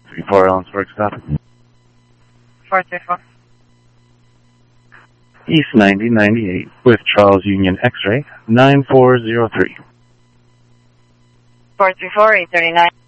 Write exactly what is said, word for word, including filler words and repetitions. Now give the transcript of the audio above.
three four Ellensburg, stop. four three four. East ninety ninety-eight with Charles Union X-ray, nine four zero three. four three four, eight thirty-nine.